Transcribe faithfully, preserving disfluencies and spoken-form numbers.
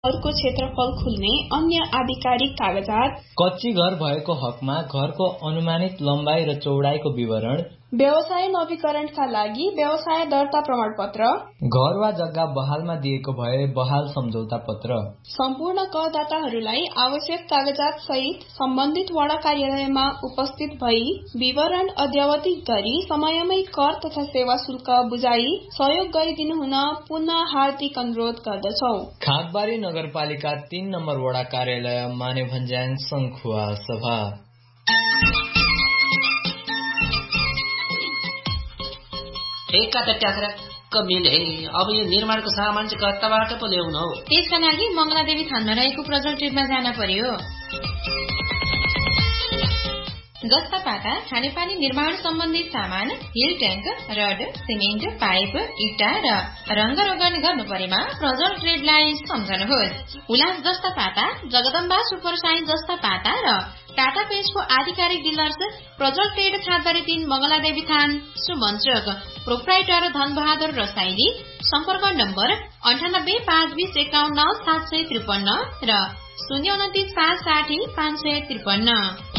घरको क्षेत्रफल खुल्ने अन्य आधिकारिक कागजात, कच्ची घर भएको हकमा घरको अनुमानित लम्बाई र चौडाइको विवरण, व्यवसाय नवीकरणका लागि व्यवसाय दर्ता प्रमाणपत्र, घर वा जग्गा बहालमा दिएको भए बहाल सम्झौता पत्र। सम्पूर्ण करदाताहरूलाई आवश्यक कागजात सहित सम्बन्धित वडा कार्यालयमा उपस्थित भई विवरण अद्यावधिक गरी समयमै कर तथा सेवा शुल्क बुझाई सहयोग गरिदिनु हुन पुनः हार्दिक अनुरोध गर्दछौ। खागबारी नगरपालिका तीन नम्बर वडा कार्यालय मानेभन्ज्याङ सङ्खुवा सभा। एका त ट्याक्राक्क मिल हे, अब यो निर्माणको सामान चाहिँ कताबाट पो ल्याउनु हौ? त्यसका लागि मङ्गलादेवी थानमा रहेको प्रजल ट्रेडमा जान पर्यो। जस्ता पाता खानेपानी निर्माण सम्बन्धी सामान, hill tank, rod, cement, pipe, इटा र रंग रोगन गर्नु परेमा प्रजल ट्रेडलाई सम्झनुहोस्। उलास जस्ता पाता, जगदम्बा सुपर साइन्स जस्ता पाता र टाटा पेजको आधिकारिक डिलर्स प्रजल ट्रेड खादबारी तीन मङ्गलादेवी थान सुमन चोक। प्रोप्राइटर धनबहादुर रसाइली। सम्पर्क नम्बर अन्ठानब्बे पाँच बीस एकाउन्न सात सय त्रिपन्न र शून्य उन्तिस पाँच साठी पाँच सय त्रिपन्न।